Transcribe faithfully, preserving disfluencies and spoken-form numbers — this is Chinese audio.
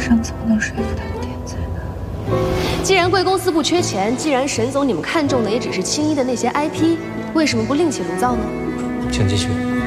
上怎么能说服他的天才呢？ 既然贵公司不缺钱，既然沈总你们看中的也只是青衣的那些 I P， 为什么不另起炉灶呢？ 请继续。